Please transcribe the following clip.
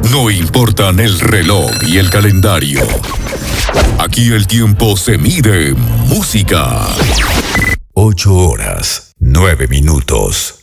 No importan el reloj y el calendario. Aquí el tiempo se mide en música. 8 horas, 9 minutos.